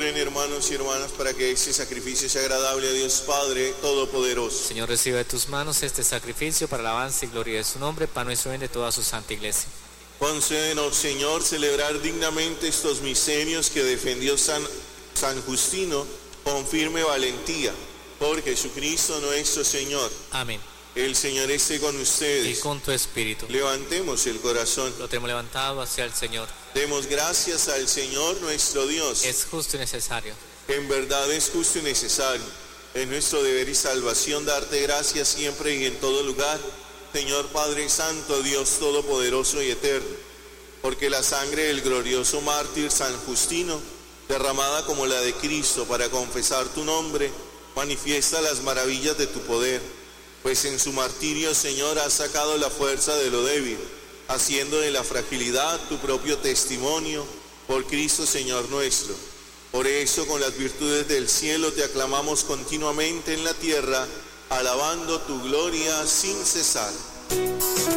oren, hermanos y hermanas, para que este sacrificio sea agradable a Dios Padre Todopoderoso. Señor, reciba de tus manos este sacrificio para alabanza y gloria de su nombre, para nuestro bien de toda su santa iglesia. Concédenos, Señor, celebrar dignamente estos misterios que defendió San Justino con firme valentía. Por Jesucristo nuestro Señor. Amén. El Señor esté con Y ustedes. con tu espíritu. Levantemos el corazón. Lo tenemos levantado hacia el Señor. Demos gracias al Señor nuestro Dios. Es justo y necesario. En verdad es justo y necesario. Es nuestro deber y salvación darte gracias siempre y en todo lugar, Señor Padre Santo, Dios Todopoderoso y Eterno, porque la sangre del glorioso mártir San Justino, derramada como la de Cristo para confesar tu nombre, manifiesta las maravillas de tu poder, pues en su martirio, Señor, has sacado la fuerza de lo débil, haciendo de la fragilidad tu propio testimonio, por Cristo Señor nuestro. Por eso, con las virtudes del cielo, te aclamamos continuamente en la tierra, alabando tu gloria sin cesar.